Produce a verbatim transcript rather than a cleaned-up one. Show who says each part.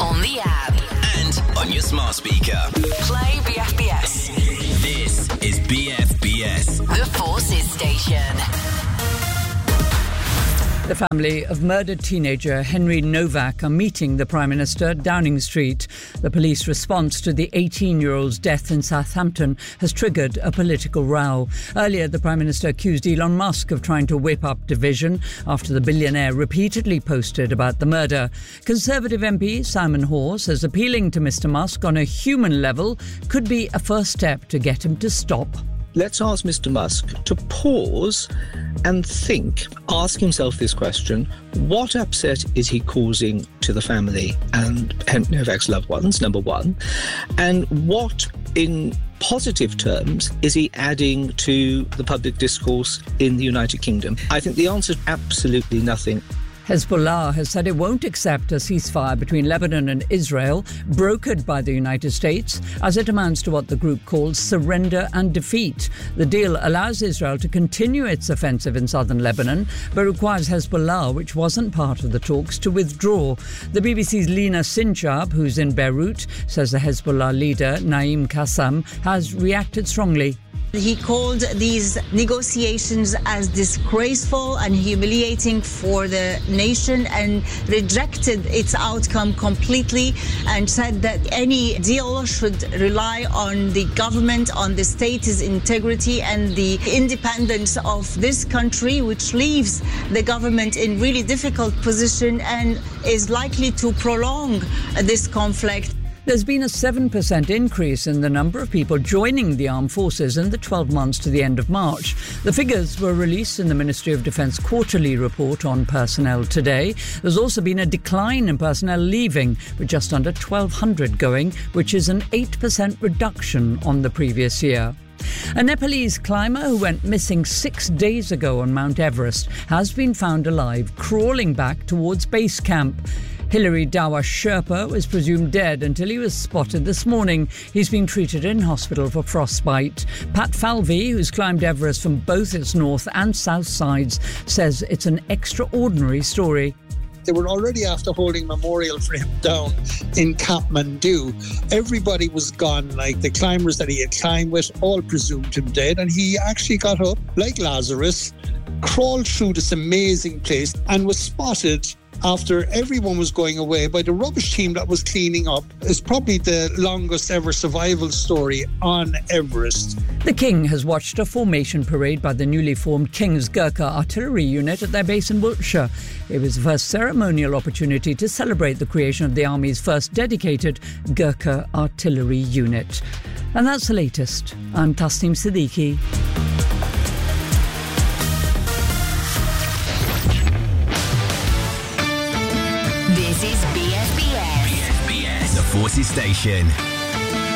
Speaker 1: on the app,
Speaker 2: and on your smart speaker.
Speaker 1: play B F B S.
Speaker 2: This is B F B S,
Speaker 1: The Forces Station.
Speaker 3: The family of murdered teenager Henry Novak are meeting the Prime Minister at Downing Street. The police response to the eighteen-year-old's death in Southampton has triggered a political row. Earlier, the Prime Minister accused Elon Musk of trying to whip up division after the billionaire repeatedly posted about the murder. Conservative M P Simon Hoare says appealing to Mister Musk on a human level could be a first step to get him to stop.
Speaker 4: Let's ask Mister Musk to pause and think, ask himself this question: what upset is he causing to the family and Novak's loved ones, number one? And what, in positive terms, is he adding to the public discourse in the United Kingdom? I think the answer is absolutely nothing.
Speaker 3: Hezbollah has said it won't accept a ceasefire between Lebanon and Israel, brokered by the United States, as it amounts to what the group calls surrender and defeat. The deal allows Israel to continue its offensive in southern Lebanon, but requires Hezbollah, which wasn't part of the talks, to withdraw. The B B C's Lina Sinchab, who's in Beirut, says the Hezbollah leader, Naim Qassam, has reacted strongly.
Speaker 5: He called these negotiations as disgraceful and humiliating for the nation and rejected its outcome completely, and said that any deal should rely on the government, on the state's integrity and the independence of this country, which leaves the government in really difficult position and is likely to prolong this conflict.
Speaker 3: There's been a seven percent increase in the number of people joining the armed forces in the twelve months to the end of March. The figures were released in the Ministry of Defence quarterly report on personnel today. There's also been a decline in personnel leaving, with just under twelve hundred going, which is an eight percent reduction on the previous year. A Nepalese climber who went missing six days ago on Mount Everest has been found alive, crawling back towards base camp. Hilary Dawa Sherpa was presumed dead until he was spotted this morning. He's been treated in hospital for frostbite. Pat Falvey, who's climbed Everest from both its north and south sides, says it's an extraordinary story.
Speaker 6: They were already after holding memorial for him down in Kathmandu. Everybody was gone, like the climbers that he had climbed with, all presumed him dead. And he actually got up, like Lazarus, crawled through this amazing place and was spotted after everyone was going away by the rubbish team that was cleaning up. It's probably the longest ever survival story on Everest.
Speaker 3: The King has watched a formation parade by the newly formed King's Gurkha Artillery Unit at their base in Wiltshire. It was the first ceremonial opportunity to celebrate the creation of the Army's first dedicated Gurkha Artillery Unit. And that's the latest. I'm Tasneem Siddiqui.
Speaker 1: This is B F B S.
Speaker 2: B F B S, the Forces Station.